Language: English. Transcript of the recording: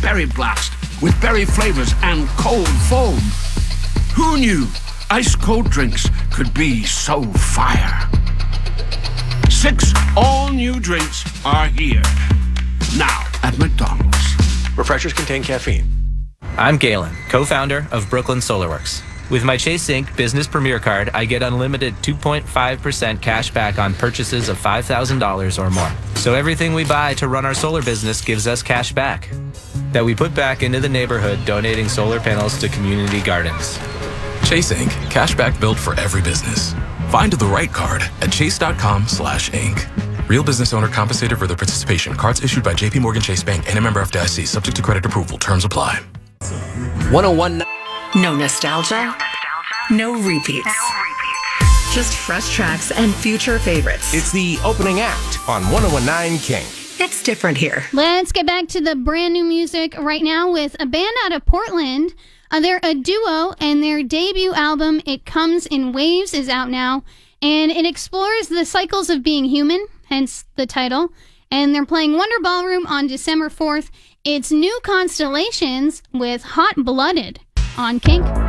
berry blast with berry flavors and cold foam. Who knew ice-cold drinks could be so fire? 6 all-new drinks are here. Now at McDonald's. Refreshers contain caffeine. I'm Galen, co-founder of Brooklyn SolarWorks. With my Chase Inc. Business Premier Card, I get unlimited 2.5% cash back on purchases of $5,000 or more. So everything we buy to run our solar business gives us cash back that we put back into the neighborhood, donating solar panels to community gardens. Chase Inc. Cashback built for every business. Find the right card at chase.com/inc. Real business owner compensated for their participation. Cards issued by JP Morgan Chase Bank and a member FDIC. Subject to credit approval. Terms apply. 101. No nostalgia, no repeats. Just fresh tracks and future favorites. It's the opening act on 101.9 King. It's different here. Let's get back to the brand new music right now with a band out of Portland. They're a duo, and their debut album, It Comes in Waves, is out now. And it explores the cycles of being human, hence the title. And they're playing Wonder Ballroom on December 4th. It's New Constellations with Hot Blooded on Kink.